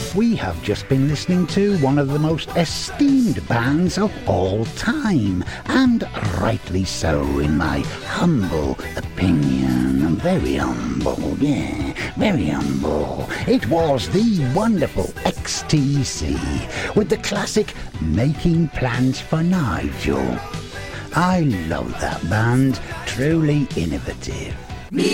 We have just been listening to one of the most esteemed bands of all time, and rightly so in my humble opinion. Very humble, yeah, very humble. It was the wonderful XTC with the classic Making Plans for Nigel. I love that band, truly innovative.